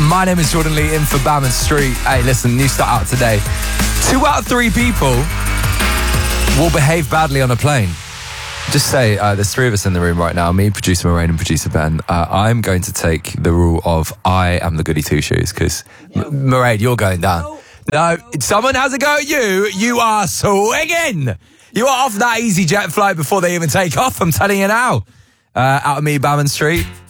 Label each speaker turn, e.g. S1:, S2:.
S1: My name is Jordan Lee, in for Bam and Street. Hey, listen, new start out today. 2 out of 3 people will behave badly on a plane. Just say, there's 3 of us in the room right now, me, producer Moraine and producer Ben. I'm going to take the rule of I am the goody two-shoes, because Moraine, you're going down. No, someone has a go at you, you are swinging. You are off that EasyJet flight before they even take off, I'm telling you now. Out of me, Bam and Street.